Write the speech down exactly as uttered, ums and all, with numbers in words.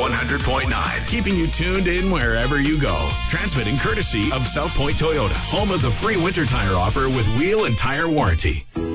one hundred point nine, keeping you tuned in wherever you go. Transmitting courtesy of South Point Toyota, home of the free winter tire offer with wheel and tire warranty.